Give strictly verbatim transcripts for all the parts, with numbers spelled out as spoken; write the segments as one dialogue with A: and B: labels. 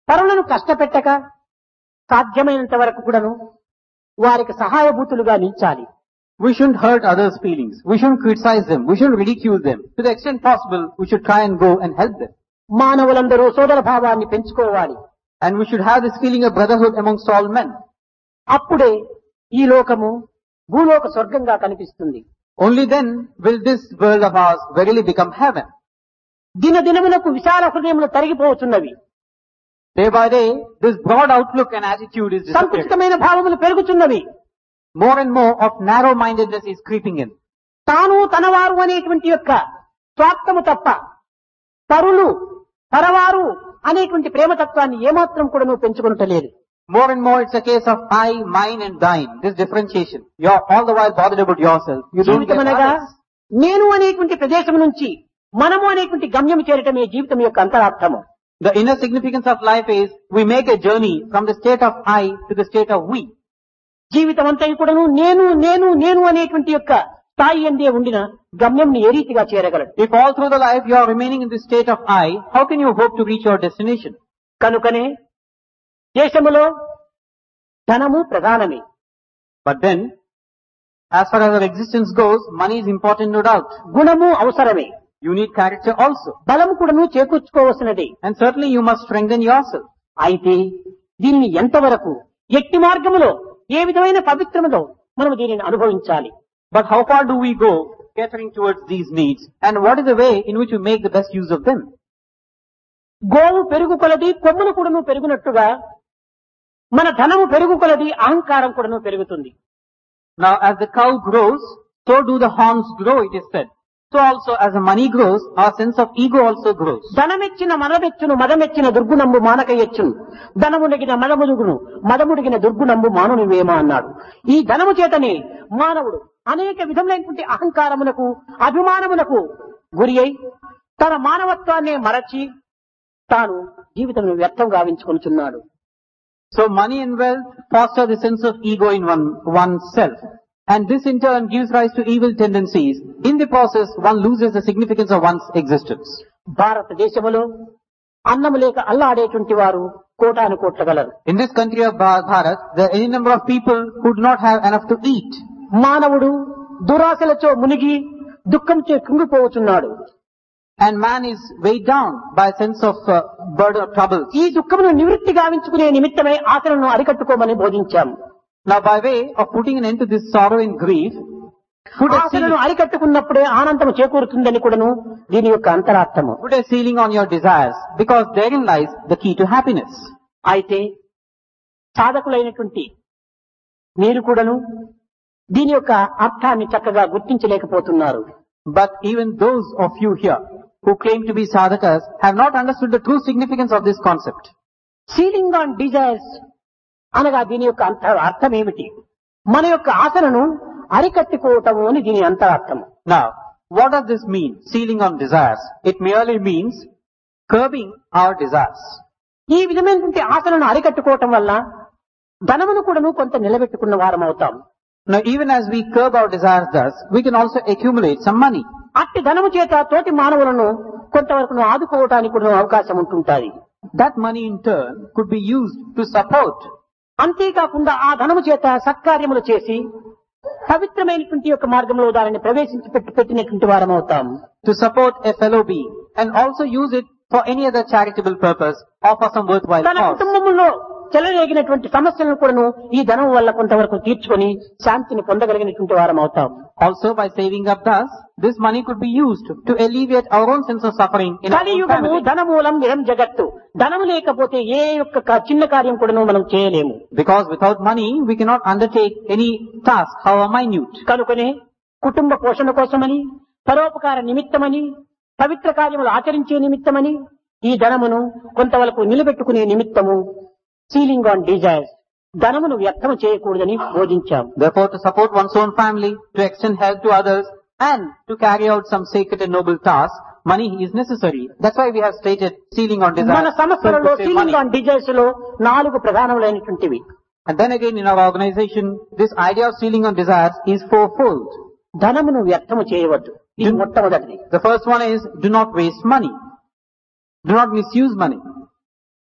A: పరులను కష్టపెట్టక సాధ్యమైనంత వరకు కూడాను వారికి సహాయభూతులుగా నిలిచాలి.
B: We shouldn't hurt others' feelings. We shouldn't criticize them. We shouldn't ridicule them. To the extent possible, we should try and go and help them.
A: మానవులందరూ సోదర భావాన్ని పెంచుకోవాలి.
B: And we should have this feeling of brotherhood amongst all men.
A: అప్పుడే ఈ లోకము భూలోక స్వర్గంగా కనిపిస్తుంది.
B: Only then will this world of ours verily become heaven.
A: దినదినములకు విశాల హృదయములు తరిగిపోతున్నవి.
B: Day by day, this broad outlook and attitude is disappearing.
A: సంకుచితమైన భావములు పెరుగుతున్నవి.
B: More and more of narrow-mindedness is creeping in.
A: తాను తనవారు అనేటువంటి యొక్క స్వార్థము తప్ప పరులు పరవారు అనేటువంటి ప్రేమతత్వాన్ని ఏమాత్రం కూడా నువ్వు పెంచుకునటలేదు.
B: More and more it's a case of I, mine and thine. This differentiation. You're all the while bothered about yourself. You don't get
A: జీవితమనగా
B: others.
A: నేను అనేటువంటి ప్రదేశం నుంచి మనము అనేటువంటి గమ్యం చేరటమే జీవితం యొక్క అంతరార్థము.
B: The inner significance of life is we make a journey from the state of I to the state of we.
A: జీవితం అంతా కూడాను నేను నేను నేను అనేటువంటి యొక్క స్థాయి అందే ఉండిన గమ్యంని ఏ రీతిగా చేరగలడు?
B: If all through the life you are remaining in the state of I, how can you hope to reach your destination?
A: కనుకనే దేశములో ధనము ప్రధానమే.
B: But then, as far as our existence goes, money is important, no doubt.
A: గుణము అవసరమే.
B: You need character also.
A: బలము కూడాను చేకూర్చుకోవలసినది.
B: And certainly you must strengthen yourself.
A: అయితే దీన్ని ఎంతవరకు ఎట్టి మార్గములో ఏ విధమైన పవిత్రములో మనం దీనిని అనుభవించాలి?
B: But how far do we go catering towards these needs? And what is the way in which we make the best use of them?
A: గోవు పెరుగు కొలది కొమ్మును కూడాను పెరుగునట్టుగా మన ధనము పెరుగు కొలది అహంకారం కూడాను పెరుగుతుంది.
B: Now as the cow grows, so do the horns grow, it is said. So also as the money grows, our sense of ego also grows.
A: ధనమెచ్చిన మనమెచ్చును మదమెచ్చిన దుర్గుణంబు మానకయచ్చును ధనముడిగిన మదముడుగును మదముడిగిన దుర్గుణంబు మానునివేమా అన్నాడు. ఈ ధనము చేతనే మానవుడు అనేక విధములైనటువంటి అహంకారములకు అభిమానములకు గురి అయి తన మానవత్వాన్ని మరచి తాను జీవితం వ్యర్థం గావించుకొనుచున్నాడు.
B: So money and wealth foster the sense of ego in one oneself. And this in turn gives rise to evil tendencies. In the process, one loses the significance of one's existence.
A: భారతదేశములో అన్నము లేక అల్లాడేటువంటి వారు కోటాను కోట్ల గలరు.
B: In this country of Bharat, there are any number of people who do not have enough to eat.
A: మానవుడు దురాశలతో మునిగి దుఃఖంతో కుంగిపోతున్నాడు.
B: And man is weighed down by a sense of uh, burden of trouble.
A: ఈ దుఃఖమును నివృత్తి గావించుకునే నిమిత్తమై ఆశలను అరికట్టుకోమని బోధించాము.
B: Now by way of putting an end to this sorrow and grief, put a
A: ఆశలను
B: ceiling,
A: అరికట్టుకున్నప్పుడే ఆనందం చేకూరుతుందని కూడాను దీని యొక్క అంతరార్థము.
B: put a ceiling on your desires, because therein lies the key to happiness.
A: అయితే సాధకులైనటువంటి మీరు కూడాను దీని యొక్క అర్థాన్ని చక్కగా గుర్తించలేకపోతున్నారు.
B: But even those of you here who claim to be sadhakas have not understood the true significance of this concept.
A: Ceiling on desires అనగా దీని యొక్క అంత అర్థం ఏమిటి? మన యొక్క ఆశలను అరికట్టుకోవటము అని దీని అంతరార్థము.
B: Now, what does this mean? Sealing on desires. It merely means curbing our desires.
A: ఈ విధమైనటువంటి ఆశలను అరికట్టుకోవటం వల్ల ధనమును కూడాను కొంత నిలబెట్టుకున్న వారం అవుతాం.
B: Now, even as we curb our desires thus, we can also accumulate some money.
A: అట్టి ధనము చేత తోటి మానవులను కొంతవరకు ఆదుకోవటానికి కూడా అవకాశం ఉంటుంటాది.
B: That money in turn could be used to support.
A: అంతేకాకుండా ఆ ధనము చేత సత్కార్యములు చేసి పవిత్రమైనటువంటి యొక్క మార్గంలో దానిని ప్రవేశించి పెట్టి పెట్టినటువంటి వారం అవుతాం.
B: To support a fellow being and also use it for any other charitable purpose or for some worthwhile
A: తన
B: cause.
A: కుటుంబంలో చెలరేగినటువంటి సమస్యలను కూడాను ఈ ధనం వల్ల కొంతవరకు తీర్చుకొని శాంతిని పొందగలిగినటువంటి వారం అవుతాం.
B: Also by saving up thus, this money could be used to alleviate our own sense of suffering in our own
A: కలియుగము
B: family.
A: ధనమూలం ఇదం జగత్తు. ధనము లేకపోతే ఏ యొక్క క- చిన్న కార్యం కూడాను మనం చేయలేము.
B: Because without money, we cannot undertake any task, however minute.
A: కనుకనే కుటుంబ పోషణ కోసమని పరోపకార నిమిత్తమని పవిత్ర కార్యములు ఆచరించే నిమిత్తమని ఈ ధనమును కొంతవరకు నిలబెట్టుకునే నిమిత్తము సీలింగ్ ఆన్ డిజైర్స్ ధనమును వ్యర్థము చేయకూడదని బోధించాం.
B: Therefore, to support one's own family, to extend help to others, and to carry out some sacred and noble tasks, money is necessary. That's why we have stated sealing on desires.
A: మన సంస్థలలో
B: So to save
A: ceiling
B: money.
A: On desires లో నాలుగు ప్రధానములైనటువంటివి.
B: And then again in our organization, this idea of sealing on desires is fourfold.
A: ధనమును వ్యర్థము చేయవద్దు. ఇది మొట్టమొదటిది.
B: The first one is do not waste money. Do not misuse money.
A: ఆహార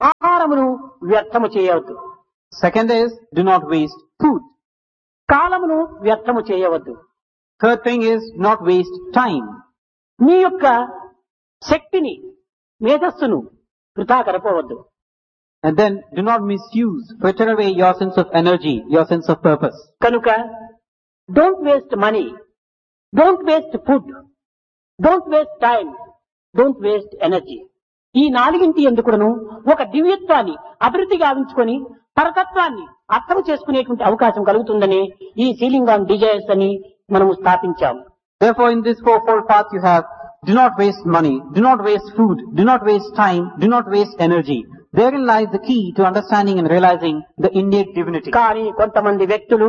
A: ఆహారమును వ్యర్థము చేయవద్దు.
B: Second is, do not waste food.
A: కాలమును వ్యర్థము చేయవద్దు.
B: Third thing is, not waste time.
A: నీ యొక్క శక్తిని, మేధస్సును వృథా గడపవద్దు.
B: And then, do not misuse, fritter away your sense of energy, your sense of purpose.
A: కనుక don't waste money, don't waste food, don't waste time, don't waste energy. ఈ నాలుగింటి ఎందుకును ఒక దివ్యత్వాన్ని అభివృద్ధి గావించుకొని పరతత్వాన్ని అర్థం చేసుకునేటువంటి అవకాశం కలుగుతుందని ఈ సీలింగ్ ఆన్ డిజైర్స్ అని మనము స్థాపించాము.
B: Therefore, in this fourfold path you have, do not waste money, do not waste food, do not waste time, do not waste energy. Therein lies the key to understanding and realizing the innate divinity.
A: కానీ కొంతమంది వ్యక్తులు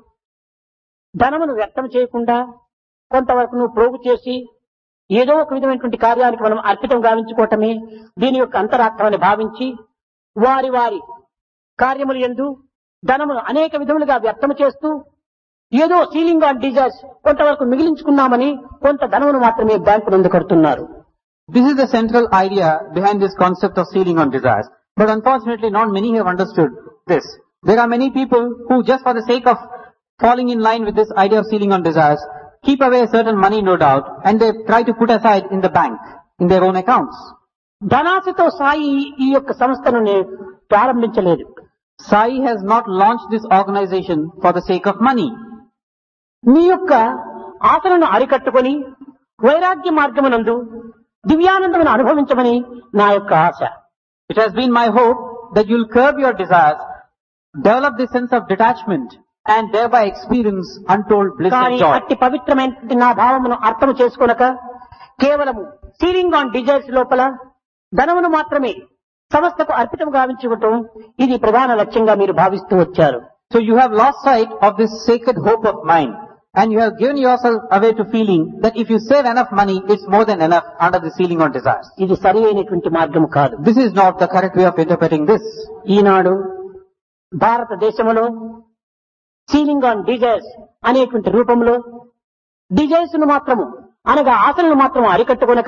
A: ధనమును వ్యర్థం చేయకుండా కొంతవరకు ప్రోగు చేసి ఏదో ఒక విధమైనటువంటి కార్యానికి మనం అర్పితం గావించుకోవటమే దీని యొక్క అంతరార్థమని భావించి వారి వారి కార్యములు యందు ధనమును అనేక విధములుగా వ్యర్థం చేస్తూ ఏదో సీలింగ్ ఆన్ డిజైర్స్ కొంతవరకు మిగిలించుకున్నామని కొంత ధనమును మాత్రమే బ్యాంకు నందు కడుతున్నారు.
B: This is the central idea behind this concept of ceiling on desires. But unfortunately, not many have understood this. There are many people who, just for the sake of falling in line with this idea of ceiling on desires, keep away a certain money, no doubt, and they try to put aside in the bank, in their own accounts.
A: ధనాశతో Sai ఈ యొక్క సంస్థను నే- ప్రారంభించలేదు.
B: Sai has not launched this organization for the sake of money.
A: మీ యొక్క ఆశలను అరికట్టుకొని వైరాగ్య మార్గమునందు దివ్యానందమును అనుభవించమని నా యొక్క ఆశ.
B: It has been my hope that you'll curb your desires, develop this sense of detachment, and thereby experience untold bliss
A: కానీ
B: and joy.
A: అట్టి పవిత్రమైన నా భావమును అర్థం చేసుకొనక కేవలము సీలింగ్ ఆన్ డిజైర్స్ లోపల ధనమును మాత్రమే సంస్థకు అర్పితం గావించుకోవటం ఇది ప్రధాన లక్ష్యంగా మీరు భావిస్తూ వచ్చారు.
B: So you have lost sight of this sacred hope of mine, and you have given yourself away to feeling that if you save enough money, it's more than enough under the ceiling on desires.
A: ఇది సరి అయినటువంటి మార్గం కాదు.
B: This is not the correct way of interpreting this.
A: ఈనాడు భారతదేశంలో ceiling on desires అనేటువంటి రూపంలో desires ను మాత్రము అనగా ఆశలను మాత్రం అరికట్టుకొనక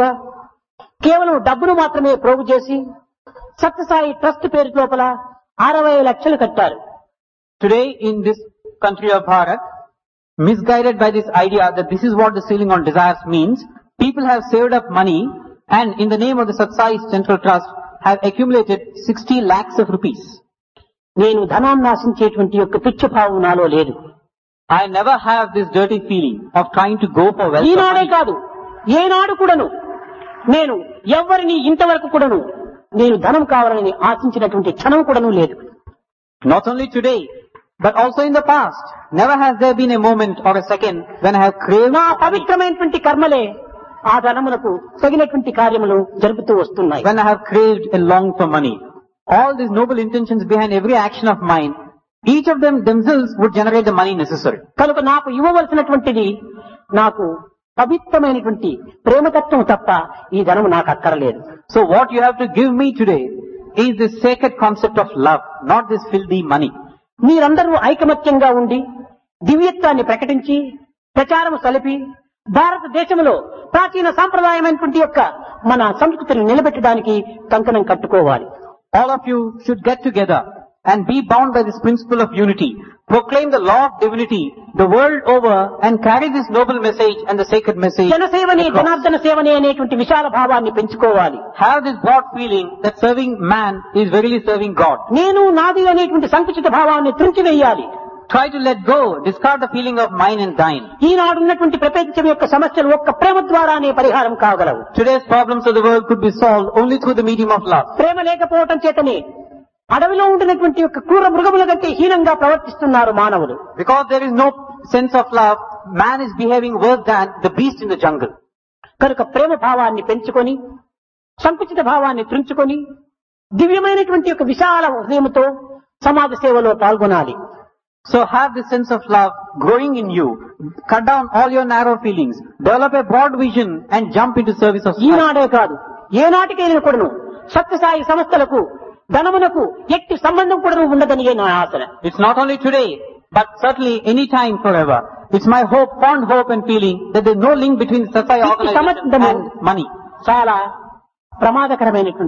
A: కేవలం డబ్బును మాత్రమే ప్రోగు చేసి సత్యసాయి ట్రస్ట్ పేరు లోపల అరవై లక్షలు కట్టారు.
B: Today in this country of Bharat, misguided by this idea that this is what the ceiling on desires means, people have saved up money and in the name of the Satsai Central Trust have accumulated sixty lakhs of rupees.
A: నేను ధనాన్ని ఆశించేటువంటి యొక్క తుచ్చభావం నాలో లేదు.
B: I never have this dirty feeling of trying to go for wealth.
A: ఈనాడే కాదు ఏనాడు కూడాను నేను ఎవ్వరిని ఇంతవరకు కూడాను నేను ధనం కావాలని ఆశించినటువంటి క్షణం కూడాను లేదు.
B: Not only today, but also in the past, never has there been a moment or a second when I have craved
A: నా పవిత్రమైనటువంటి కర్మలే ఆ ధనమునకు తగినటువంటి కార్యములు జరుపుతూ వస్తున్నాయి.
B: when I have craved and longed for money. All these noble intentions behind every action of mine, each of them themselves would generate the money necessary.
A: కనుక నాకు ఇవ్వవలసినటువంటిది నాకు పవిత్రమైనటువంటి ప్రేమతత్వం తప్ప ఈ ధనము నాకు అక్కరలేదు.
B: So what you have to give me today is this sacred concept of love, not this filthy money.
A: మీరందరూ ఐకమత్యంగా ఉండి దివ్యత్వాన్ని ప్రకటించి ప్రచారము సలిపి భారతదేశంలో ప్రాచీన సాంప్రదాయమైనటువంటి యొక్క మన సంస్కృతిని నిలబెట్టడానికి కంకణం కట్టుకోవాలి.
B: All of you should get together and be bound by this principle of unity. Proclaim the law of divinity the world over and carry this noble message and the sacred message.
A: జనసేవనే
B: across.
A: Janardhana సేవనే అనేటువంటి విశాల భావాన్ని పెంచుకోవాలి.
B: Have this broad feeling that serving man is verily serving God.
A: నేను నాది అనేటువంటి సంకుచిత భావాన్ని త్రుంచివేయాలి.
B: Try to let go, discard the feeling of mine and thine.
A: ఈనాడు ఉన్నటువంటి ప్రపంచం యొక్క సమస్యలు ఒక్క ప్రేమ ద్వారానే పరిహారం కాగలవు.
B: Today's problems of the world could be solved only through the medium of love.
A: ప్రేమ లేకపోవటం చేతనే అడవిలో ఉండినటువంటి యొక్క క్రూర మృగముల కంటే హీనంగా ప్రవర్తిస్తున్నారు మానవులు.
B: Because there is no sense of love, man is behaving worse than the beast in the jungle.
A: కనుక ప్రేమ భావాన్ని పెంచుకొని సంకుచిత భావాన్ని త్రుంచుకొని దివ్యమైనటువంటి యొక్క విశాల హృదయంతో సమాజ సేవలో పాల్గొనాలి.
B: So have this sense of love growing in you. Cut down all your narrow feelings. Develop a broad vision and jump into service of society.
A: ఈనాడే కాదు ఏనాటికైనా కూడాను సత్యసాయి సంస్థలకు ధనమునకు ఎట్టి సంబంధం కూడా ఉండదని నా ఆశ.
B: It's not only today, but certainly any time forever. It's my hope, fond hope and feeling that there's no link between Satsai organization and money.
A: చాలా ప్రమాదకరమైనటువంటిది.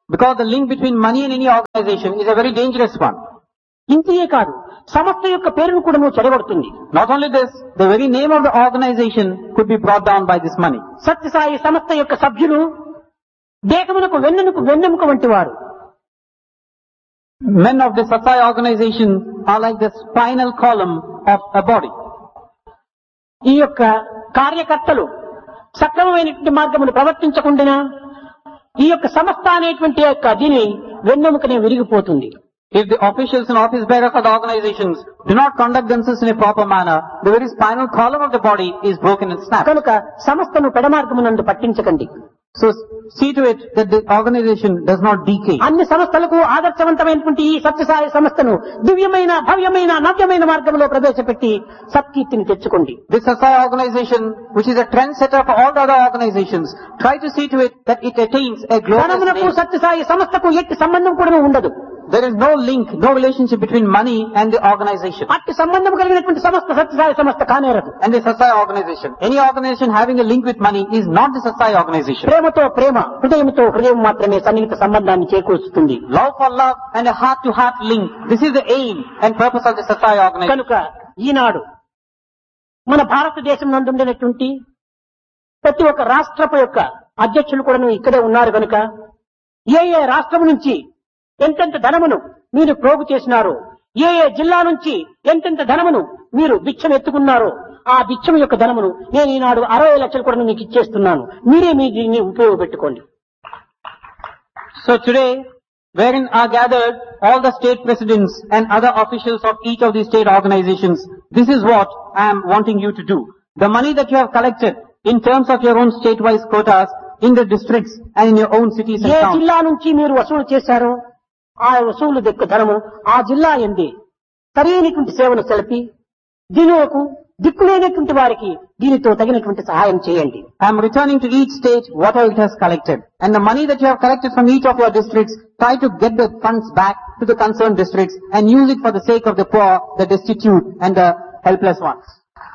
B: Because the link between money and any organization is a very dangerous one.
A: ఇంతే కాదు, సంస్థ యొక్క పేరును కూడా నువ్వు చెడగొడుతుంది.
B: Not only this, the very name of the organization could be brought down by this money.
A: Sathya Sai సంస్థ యొక్క సభ్యులు దేహమునకు వెన్నెముక వెన్నెముక వంటి వారు.
B: Men of the Satsai organization are like the spinal column of a body.
A: ఈ యొక్క కార్యకర్తలు సక్రమమైనటువంటి మార్గమును ప్రవర్తించకుండా ఈ యొక్క సంస్థ అనేటువంటి యొక్క దీని వెన్నెముకనే విరిగిపోతుంది.
B: If the officials and office bearers of the organizations do not conduct themselves in a proper manner, the very spinal column of the body is broken and snapped.
A: కనుక సంస్థను పెడమార్గమునందు పట్టించకండి.
B: So see to it that the organization does not decay.
A: అన్ని సంస్థలకు ఆదర్శవంతమైనటువంటి ఈ సత్యసాయి సంస్థను దివ్యమైన భవ్యమైన నవ్యమైన మార్గంలో ప్రవేశపెట్టి సత్కీర్తిని తెచ్చుకోండి.
B: This Satsai organization, which is a trendsetter for all the other organizations, try to see to it that it attains a glorious
A: ధనమునకు
B: name.
A: Sathya Sai సంస్థకు ఎట్టి సంబంధం కూడా ఉండదు.
B: There is no link, no relationship between money and the organization.
A: అట్టి సంబంధం కలిగినటువంటి సంస్థ సత్యసాయి సంస్థ కానేరదు.
B: And the Satsai organization. Any organization having a link with money is not the Satsai organization.
A: ప్రేమతో ప్రేమ, హృదయంతో హృదయం మాత్రమే సన్నిహిత సంబంధాన్ని చేకూరుస్తుంది.
B: Love for love and a heart to heart link. This is the aim and purpose of the Satsai organization.
A: కనుక ఈనాడు మన భారతదేశం నందుండినటువంటి ప్రతి ఒక్క రాష్ట్రపు యొక్క అధ్యక్షులు కూడా ఇక్కడే ఉన్నారు కనుక ఏ ఏ రాష్ట్రం నుంచి ఎంతెంత ధనమును మీరు ప్రోగు చేసినారో, ఏ ఏ జిల్లా నుంచి ఎంతెంత ధనమును మీరు భిక్షం ఎత్తుకున్నారో ఆ భిక్షం యొక్క ధనమును నేను ఈనాడు అరవై లక్షలు కూడా మీకు ఇచ్చేస్తున్నాను. మీరే మీ దీన్ని ఉపయోగపెట్టుకోండి.
B: So today, wherein are gathered all the state presidents and other officials of each of these state organizations, this is what I am wanting you to do. The money that you have collected in terms of your own state-wise quotas in the districts and in your own cities and
A: A
B: towns.
A: జిల్లా నుంచి మీరు వసూలు చేశారో ఆ వసూలు దెక్క ధనము ఆ జిల్లా ఎందే సరైనటువంటి సేవను సెలిపి దీనికి దిక్కులేనటువంటి వారికి దీనితో తగినటువంటి సహాయం చేయండి.
B: I am returning to each state whatever it has collected. And the money that you have collected from each of your districts, try to get the funds back to the concerned districts and use it for the sake of the poor, the destitute and the helpless ones.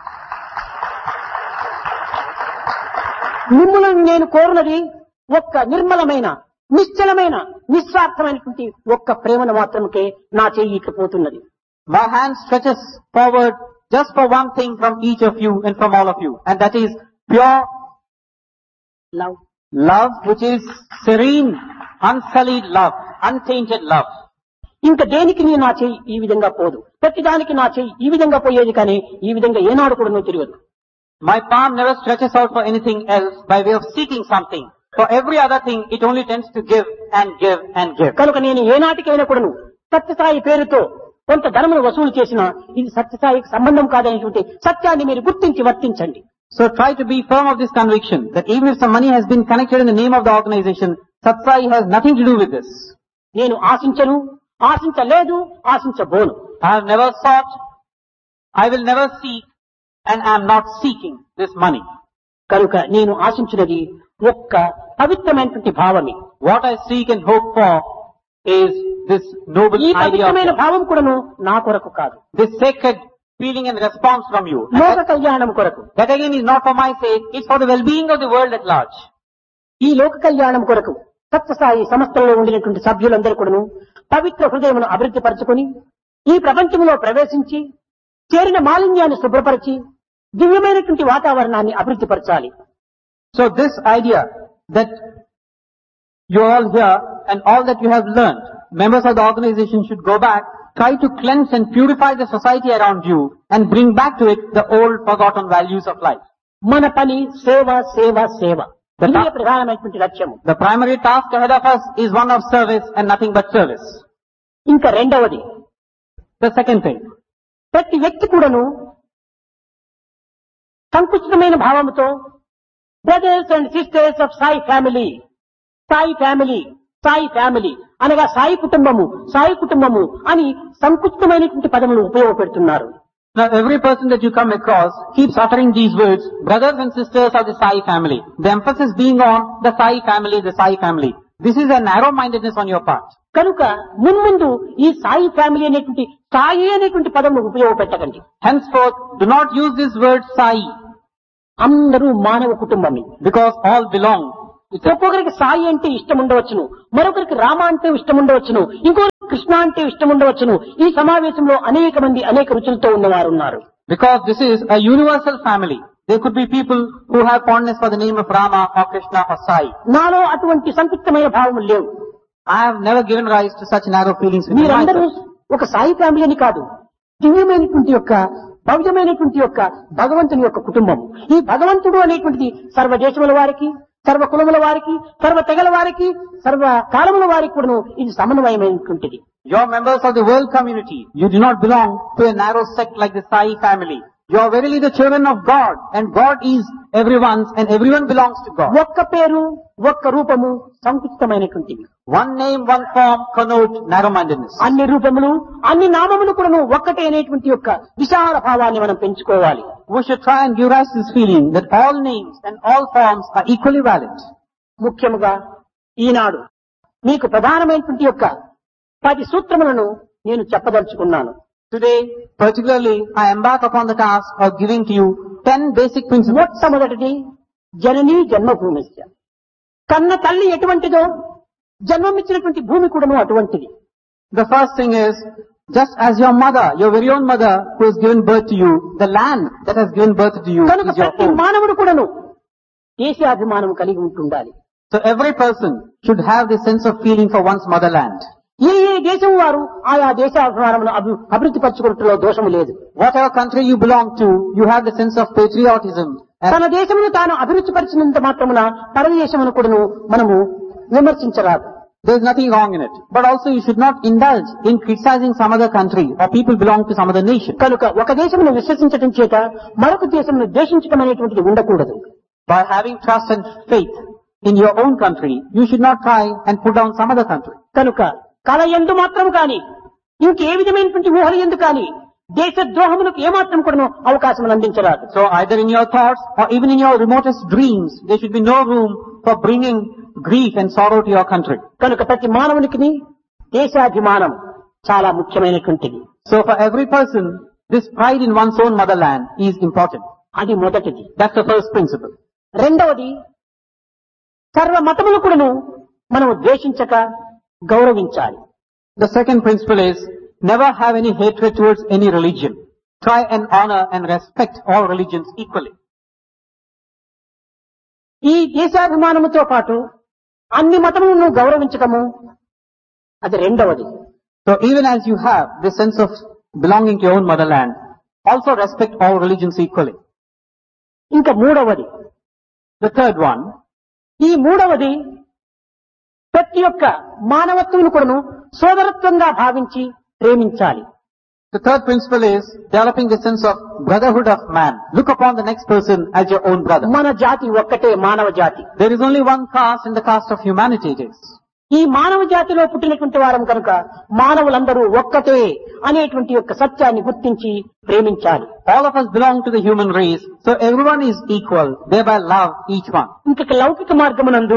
A: మిమ్మల్ని నేను కోరునది ఒక్క నిర్మలమైన నిశ్చలమైన నిస్వార్థమైనటువంటి ఒక్క ప్రేమను మాత్రమే నా చెయ్యి ఇట్లా
B: My hand stretches forward just for one thing from each of you and from all of you. And that is pure
A: love.
B: love, which is serene, unsullied love, untainted love.
A: ఇంకా దేనికి నీ నా చెయ్యి ఈ విధంగా పోదు. ప్రతిదానికి నా చెయ్యి ఈ విధంగా పోయేది కానీ ఈ విధంగా ఏనాడు కూడా నువ్వు తిరగదు.
B: My palm never stretches out for anything else by way of seeking something. For every other thing, it only tends to give and give and give.
A: కనుక నేను ఏనాటికైనా కూడా సత్యసాయి పేరుతో కొంత ధనమును వసూలు చేసినా ఇది సత్యసాయికి సంబంధం కాదనేటువంటి సత్యాన్ని మీరు గుర్తించి వర్తించండి.
B: So try to be firm of this conviction that even if some money has been connected in the name of the organization, Satsai has nothing to do with this.
A: నేను ఆశించను, ఆశించలేదు, ఆశించబోను.
B: I have never sought, I will never seek, and I am not seeking this money.
A: కనుక నేను ఆశించినది ఒక్క పవిత్రమైనటువంటి భావమే.
B: What I seek and hope for is this noble
A: ఈ
B: idea
A: పవిత్రమైన
B: of
A: భావం కూడాను నా కొరకు కాదు,
B: this sacred feeling and response from you. And
A: లోక
B: that,
A: కళ్యాణం కొరకు.
B: that again is not for my sake, it's for the well-being of the world at large.
A: ఈ లోక కళ్యాణం కొరకు సత్యసాయి సంస్థలో ఉండినటువంటి సభ్యులందరూ కూడాను పవిత్ర హృదయమును అభివృద్ధి పరచుకొని ఈ ప్రపంచంలో ప్రవేశించి చేరిన మాలిన్యాన్ని శుభ్రపరిచి దివ్యమైనటువంటి వాతావరణాన్ని అభివృద్ధి పరచాలి.
B: So this idea that you all here and all that you have learned, members of the organization should go back, try to cleanse and purify the society around you and bring back to it the old forgotten values of life.
A: మన పని సేవ సేవ సేవ, ఇదే ప్రధానమైనటువంటి లక్ష్యము.
B: The primary task ahead of us is one of service and nothing but service.
A: ఇంకా రెండవది,
B: The second thing,
A: ప్రతి వ్యక్తి కూడాను సంకుచితమైన భావముతో brothers and sisters of Sai family, Sai family, Sai family అనగా సాయి కుటుంబము, సాయి కుటుంబము అని సంకుచితమైనటువంటి పదములు ఉపయోగపెడుతున్నారు.
B: now every person that you come across keeps uttering these words, brothers and sisters of the Sai family. The emphasis being on the Sai family, the Sai family. This is a narrow-mindedness on your part.
A: కనుక మున్ముందు ఈ Sai family అనేటువంటి సాయి అనేటువంటి పదమును ఉపయోగపెట్టకండి.
B: Henceforth, do not use this word Sai,
A: అందరూ మానవ కుటుంబమే.
B: because all belong
A: ఒక్కొక్కరికి సాయి అంటే ఇష్టం ఉండవచ్చును, మరొకరికి రామ అంటే ఇష్టం ఉండవచ్చును, ఇంకొకరికి కృష్ణ అంటే ఇష్టం ఉండవచ్చును. ఈ సమావేశంలో అనేక మంది అనేక రుచులతో ఉన్నవారు ఉన్నారు.
B: Because this is a universal family. There could be people who have fondness for the name of Rama or Krishna or Sai.
A: నాలో అటువంటి సంకుచితమైన భావములు లేవు.
B: I have never given rise to such narrow feelings within
A: మీరందరూ
B: myself.
A: ఒక Sai family అని కాదు, దివ్యమైనటువంటి యొక్క భవ్యమైనటువంటి యొక్క భగవంతుని యొక్క కుటుంబం. ఈ భగవంతుడు అనేటువంటిది సర్వ దేశముల వారికి, సర్వ కులముల వారికి, సర్వ తెగల వారికి, సర్వ కాలముల వారికి కూడా ఇది సమన్వయమైనటువంటిది.
B: You are members of the world community. You do not belong to a narrow sect like the Sai family. You are verily the children of God, and God is everyone's and everyone belongs to God.
A: ఒక్క పేరు, ఒక్క రూపము సంకుచితమైనటువంటిది.
B: One name, one form connote narrow-mindedness.
A: అన్ని రూపములు, అన్ని నామములు కూడాను ఒక్కటే అనేటువంటి యొక్క విశాల భావాన్ని మనం పెంచుకోవాలి.
B: We should try and give rise to this feeling that all names and all forms are equally valid.
A: ముఖ్యముగా ఈనాడు మీకు ప్రధానమైనటువంటి యొక్క పది సూత్రములను నేను చెప్పదలుచుకున్నాను.
B: Today, particularly, I embark upon the task of giving to you ten basic principles.
A: మొట్టమొదటిది జననీ జన్మభూమిశ్చ. కన్న తల్లి ఎటువంటిదో జన్మమిచ్చినటువంటి భూమి కూడాను అటువంటిది.
B: The first thing is, just as your mother, your very own mother who has given birth to you, the land that has given birth to you
A: కనుక
B: is your
A: ప్రతి
B: own.
A: మానవుడు కూడాను దేశాభిమానం కలిగి ఉంటుండాలి.
B: So every person should have this sense of feeling for one's motherland.
A: ఏ ఏ దేశం వారు ఆయా దేశాభిమానమును అభి అభివృద్ధి పరచుకోవటంలో దోషము లేదు.
B: Whatever country you belong to, you have the sense of patriotism. And
A: తన దేశమును తాను అభివృద్ధి పరిచినంత మాత్రమున పరదేశమును కూడాను మనము విమర్శించరాదు.
B: there is nothing wrong in it. But also you should not indulge in criticizing some other country or people belong to some other nation.
A: కనుక ఒక దేశమును విశ్వసించడం చేత మరొక దేశమును ద్వేషించడం అనేటువంటిది ఉండకూడదు.
B: By having trust and faith in your own country, you should not try and put down some other country.
A: కనుక కళ ఎందు మాత్రం కాని ఇంకే విధమైనటువంటి ఊహల ఎందు కాని దేశ ద్రోహములకు ఏమాత్రం కూడా అవకాశం అందించరాదు.
B: So either in your thoughts or even in your remotest dreams, there should be no room for bringing grief and sorrow to your country.
A: కనుక ప్రతి మానవునికి దేశాభిమానం చాలా ముఖ్యమైనటువంటిది.
B: So for every person, this pride in one's own motherland is important.
A: అది మొదటిది.
B: That's the first principle.
A: రెండవది, సర్వ మతములు కూడాను మనం ద్వేషించక గౌరవించాలి.
B: The second principle is, never have any hatred towards any religion. Try and honor and respect all religions equally.
A: ఈ దేశాభిమానముతో పాటు అన్ని మతములను గౌరవించటము అది రెండవది.
B: So even as you have this sense of belonging to your own motherland, also respect all religions equally.
A: ఇంకా మూడవది,
B: The third one,
A: ఈ మూడవది ప్రతి ఒక్క మానవత్వమును కూడాను సోదరత్వంగా భావించి ప్రేమించాలి.
B: the third principle is developing the sense of brotherhood of man. Look upon the next person as your own brother.
A: మన జాతి ఒక్కటే మానవ జాతి.
B: There is only one caste in the caste of humanity it is.
A: ఈ మానవ జాతిలో పుట్టినటువంటి వారం కనుక మానవులందరూ ఒక్కటే అనేటువంటి యొక్క సత్యాన్ని గుర్తించి ప్రేమించాలి.
B: All of us belong to the human race, so everyone is equal, thereby love each one.
A: ఇంకొక లౌకిక మార్గమునందు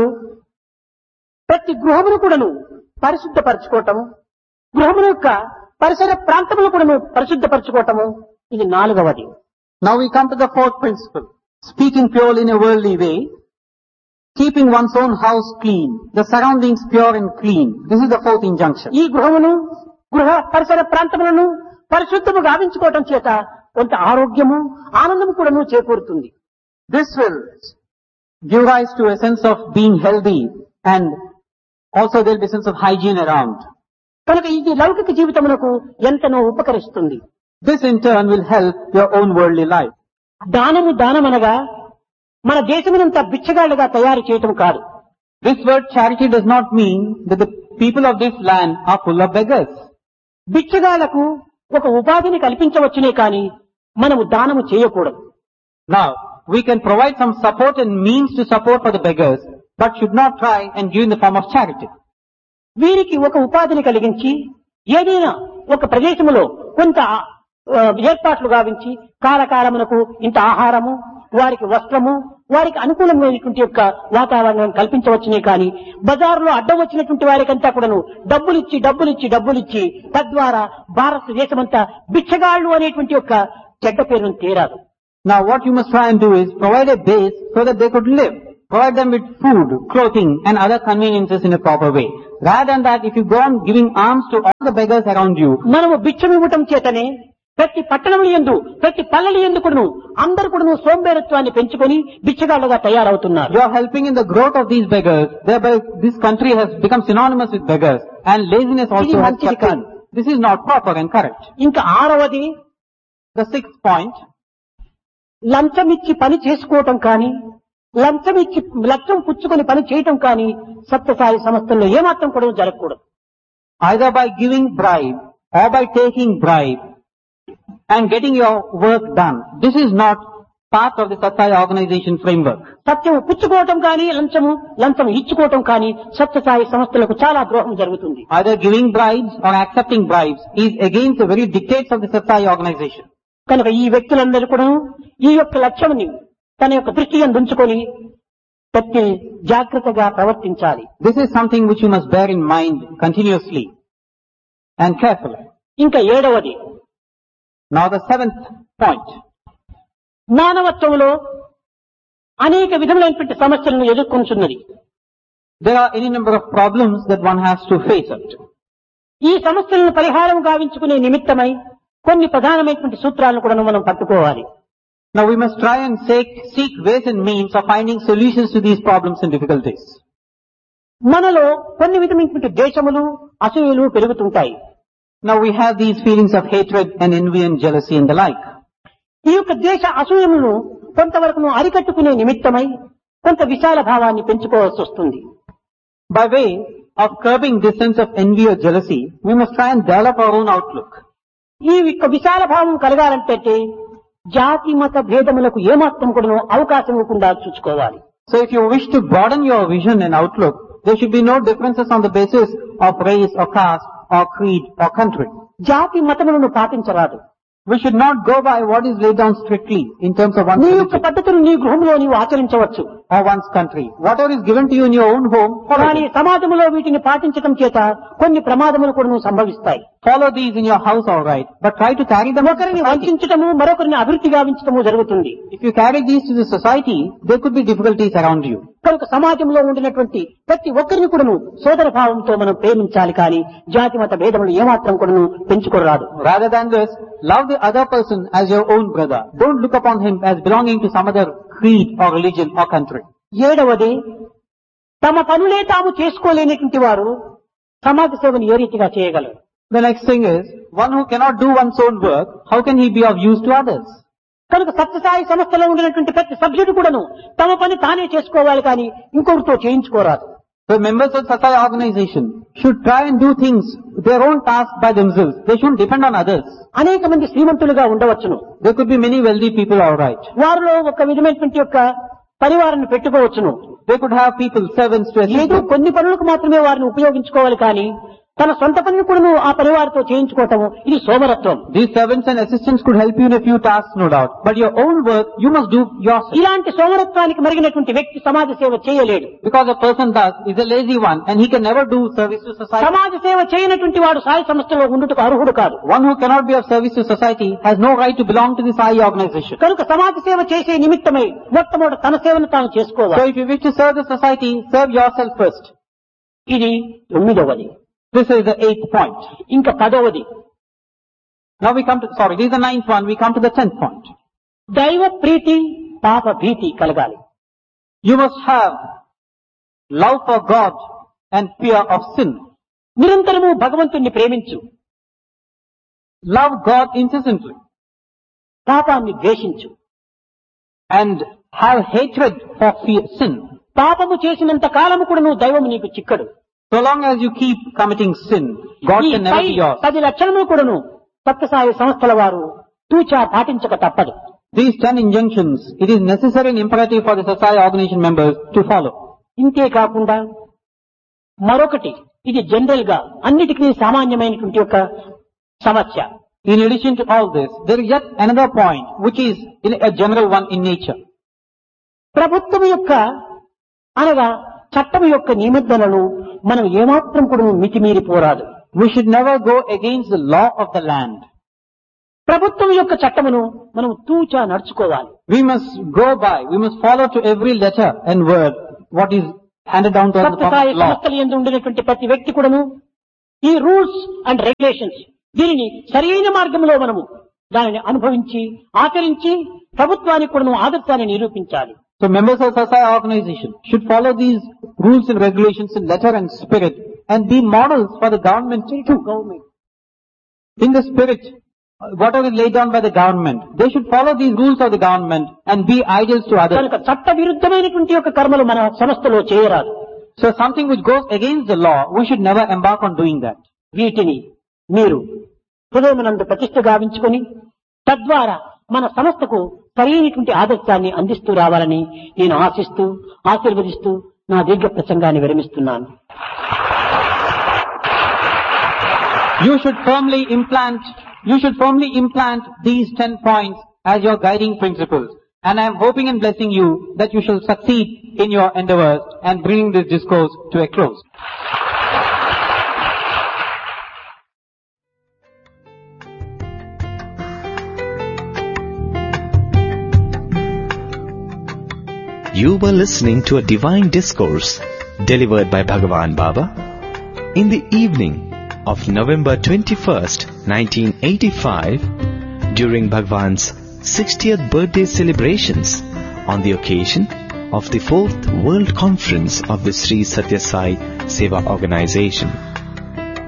A: ప్రతి గృహమును కూడాను పరిశుద్ధపరచుకోవటము, గృహముల యొక్క పరిసర ప్రాంతములు కూడాను పరిశుద్ధపరచుకోవటము, ఇది నాలుగవది.
B: Now we come to the fourth principle. Speaking purely in a worldly way, keeping one's own house clean, the surroundings pure and clean. This is the fourth injunction.
A: ఈ గృహమును గృహ పరిసర ప్రాంతములను పరిశుద్ధము గావించుకోవటం చేత కొంత ఆరోగ్యము ఆనందము కూడాను చేకూరుతుంది.
B: This will give rise to a sense of being healthy, and also there will be a sense of hygiene around.
A: కనుక ఇది లౌకిక జీవితమునకు ఎంతనో ఉపకరిస్తుంది.
B: This in turn will help your own worldly life.
A: దానము దానమనగా మన దేశమునంతా బిచ్చగాళ్లుగా తయారు చేయటం కాదు.
B: This word charity does not mean that the people of this land are full of beggars.
A: బిచ్చగాళ్లకు ఒక ఉపాధిని కల్పించవచ్చునే కాని మనము దానము చేయకూడదు.
B: Now, we can provide some support and means to support for the beggars, but should not try and give in the form of charity.
A: వీరికి ఒక ఉపాధిని కలిగించి ఏదైనా ఒక ప్రదేశములో కొంత ఆ, ఏర్పాట్లు గావించి కాలకాలమునకు ఇంత ఆహారము, వారికి వస్త్రము, వారికి అనుకూలమైనటువంటి యొక్క వాతావరణం కల్పించవచ్చునే కానీ బజారులో అడ్డం వచ్చినటువంటి వారికంతా కూడాను డబ్బులిచ్చి డబ్బులిచ్చి డబ్బులిచ్చి తద్వారా భారతదేశమంతా బిచ్చగాళ్లు అనేటువంటి యొక్క చెడ్డ పేరును తీరాదు.
B: Now what you must try and do is provide a base so that they could live. provide them with food, clothing and other conveniences in a proper way. Rather than that, if you go on giving alms to all the beggars around you,
A: మనము భిక్షమివ్వటం చేతనే ప్రతి పట్టణముల యందు ప్రతి పల్లెల యందు కూడాను అందరూ కూడాను సోంబేరత్వాన్ని పెంచుకొని బిచ్చగాళ్లుగా తయారవుతున్నారు.
B: you are helping in the growth of these beggars. Thereby this country has become synonymous with beggars, and laziness also
A: ఇది
B: has
A: మంచిది
B: kept in.
A: కాదు.
B: This is not proper and correct.
A: ఇంకా ఆరవది
B: The sixth point,
A: లంచమిచ్చి పని చేసుకోవటం కానీ లంచమిచ్చి లక్ష్యం పుచ్చుకొని పని చేయటం కానీ సత్యసాయి సంస్థల్లో ఏమాత్రం కూడా జరగకూడదు.
B: either by giving bribe or by taking bribe and getting your work done. This is not part of the Satsai organization framework.
A: సత్యం పుచ్చుకోవటం కానీ లంచము లంచం ఇచ్చుకోవటం కానీ సత్యసాయి సంస్థలకు చాలా ద్రోహం జరుగుతుంది.
B: Either giving bribes or accepting bribes is against the very dictates of the Satsai organization.
A: కనుక ఈ వ్యక్తులందరూ కూడా ఈ యొక్క లక్ష్యాన్ని తన యొక్క దృష్టిని ఉంచుకొని ప్రతి జాగ్రత్తగా ప్రవర్తించాలి.
B: This is something which you must bear in mind continuously and carefully.
A: ఇంకా ఏడవది
B: Now the seventh point.
A: మానవత్వంలో అనేక విధములైనటువంటి సమస్యలను ఎదుర్కొంటున్నది.
B: There are any number of problems that one has to face it.
A: ఈ సమస్యలను పరిహారం గావించుకునే నిమిత్తమై కొన్ని ప్రధానమైనటువంటి సూత్రాలను కూడా మనం పట్టుకోవాలి.
B: Now we must try and seek, seek ways and means of finding solutions to these problems and difficulties.
A: మనలో కొన్ని విధమైనటువంటి ద్వేషములు అసూయలు పెరుగుతుంటాయి.
B: Now we have these feelings of hatred and envy and jealousy and the like.
A: ఈ యొక్క ద్వేష అసూయములను కొంతవరకు అరికట్టుకునే నిమిత్తమై కొంత విశాల భావాన్ని పెంచుకోవాల్సి వస్తుంది.
B: By way of curbing this sense of envy or jealousy, we must try and develop our own outlook.
A: ఈ యొక్క విశాల భావం కలగాలంటే జాతి మత భేదములకు ఏమాత్రం కూడా అవకాశం ఇవ్వకుండా చూసుకోవాలి.
B: So if you wish to broaden your vision and outlook, there should be no differences on the basis of race or caste or creed or country.
A: జాతి మతములను పాటించరాదు.
B: We should not go by what is laid down strictly in terms of one's
A: నీ యొక్క
B: religion
A: పద్ధతులు నీ గృహంలో నీవు ఆచరించవచ్చు.
B: or one's country. Whatever is given to you in your own home, follow
A: కానీ
B: it.
A: సమాజంలో వీటిని పాటించడం చేత కొన్ని ప్రమాదములు కూడా సంభవిస్తాయి.
B: Follow these in your house, all right, but try to carry them to
A: ఒకరిని
B: society.
A: వంచటము మరొకరిని అభివృద్ధి గావించటము జరుగుతుంది.
B: If you carry these to the society, there could be difficulties around you.
A: కనుక సమాజంలో ఉండినటువంటి ప్రతి ఒక్కరిని కూడాను సోదర భావంతో మనం ప్రేమించాలి కానీ జాతి మత భేదములు ఏమాత్రం కూడాను పెంచుకోరాదు.
B: Rather than this, love the other person as your own brother. Don't look upon him as belonging to some other creed or religion or country.
A: ఏడవది తమ పనులే తాము చేసుకోలేనటువంటి వారు సమాజ సేవను ఏ రీతిగా చేయగలరు?
B: The next thing is, one who cannot do one's own work, how can he be of use to others?
A: కనుక సత్యసాయి సంస్థలో ఉండినటువంటి ప్రతి సభ్యుడు కూడాను తమ పని తానే చేసుకోవాలి కానీ ఇంకొకరితో చేయించుకోరాదు.
B: The members of Satsai organization should try and do things, their own tasks by themselves. They shouldn't depend on others.
A: అనేక మంది శ్రీమంతులుగా ఉండవచ్చును.
B: There could be many wealthy people, all right.
A: వారిలో ఒక విధమైనటువంటి యొక్క పరివారాన్ని పెట్టుకోవచ్చును.
B: They could have people, servants to assist
A: ఏదో
B: them.
A: కొన్ని పనులకు మాత్రమే వారిని ఉపయోగించుకోవాలి కానీ తన సొంత పనిని కూడా ఆ పరివారితో చేయించుకోవటము ఇది సోమరత్వం.
B: These servants and assistants could help you in a few tasks, no doubt. But your own work, you must do yourself.
A: ఇలాంటి సోమరత్వానికి మరిగినటువంటి వ్యక్తి సమాజ సేవ చేయలేడు.
B: Because a person does, is a lazy one, and he can never do service to society.
A: సమాజ సేవ చేయనటువంటి వాడు సాయి సంస్థలో ఉండుటకు అర్హుడు కాదు.
B: One who cannot be of service to society has no right to belong to the Sai organization.
A: కనుక సమాజ సేవ చేసే నిమిత్తమై మొట్టమొదటి తన సేవను తాను
B: So
A: చేసుకోవాలి.
B: if you wish to serve the society, serve yourself first.
A: ఇది తొమ్మిదవది.
B: This is the eighth point.
A: ఇంకా పదవది
B: Now we come to, sorry, this is the ninth one, we come to the tenth point.
A: దైవ ప్రీతి పాప భీతి కలగాలి.
B: You must have love for God and fear of sin.
A: నిరంతరము భగవంతుణ్ణి ప్రేమించు,
B: Love God incessantly
A: పాపాన్ని ద్వేషించు.
B: and have hatred for fear, sin.
A: పాపము చేసినంత కాలము కూడా నువ్వు దైవము నీకు చిక్కడు.
B: So long as you keep committing sin, God
A: ఈ
B: can never
A: pi
B: be yours.
A: పది లక్షణములు కూడాను సత్యసాయి సంస్థల వారు తూచా పాటించక తప్పదు.
B: These ten injunctions, it is necessary and imperative for the Satsai organization members to follow.
A: ఇంతే కాకుండా మరొకటి, ఇది జనరల్ గా అన్నిటికీ సామాన్యమైనటువంటి ఒక సమస్య.
B: In addition to all this, there is yet another point, which is in a general one in nature.
A: ప్రభుత్వం యొక్క అనగా చట్టం యొక్క నిబంధనలను మనం ఏమాత్రం కూడా మితిమీరిపోరాదు.
B: We should never go against the law of the land.
A: ప్రభుత్వం యొక్క చట్టమును మనం తూచా నడుచుకోవాలి.
B: We must go by, we must follow to every letter and word what is handed down to us in the
A: Sathya Sai
B: form of law.
A: సంస్థలు యందు ఉండినటువంటి ప్రతి వ్యక్తి కూడాను ఈ రూల్స్ అండ్ రెగ్యులేషన్స్ దీనిని సరైన మార్గంలో మనము దానిని అనుభవించి ఆచరించి ప్రభుత్వానికి కూడాను ఆదర్శాన్ని నిరూపించాలి.
B: So members of Satsai organization should follow these rules and regulations in letter and spirit and be models for the government too. In the spirit, whatever is laid down by the government, they should follow these rules of the government and be ideals to others.
A: కనుక చట్ట విరుద్ధమైనటువంటి యొక్క కర్మలు మన సంస్థలో చేయరాదు.
B: So something which goes against the law, we should never embark on doing that.
A: వీటిని మీరు హృదయమునందు ప్రతిష్ఠ గావించుకొని తద్వారా మన సంస్థకు సరైనటువంటి ఆదర్శాన్ని అందిస్తూ రావాలని నేను ఆశిస్తూ ఆశీర్వదిస్తూ నా దీర్ఘ ప్రసంగాన్ని విరమిస్తున్నాను.
B: You should firmly implant, you should firmly implant these ten points as your guiding principles. And I am hoping and blessing you that you shall succeed in your endeavors and bringing this discourse to a close.
C: You were listening to a divine discourse delivered by Bhagavan Baba in the evening of November twenty-first, nineteen eighty-five, during Bhagavan's sixtieth birthday celebrations on the occasion of the fourth World Conference of the Sri Satya Sai Seva Organization.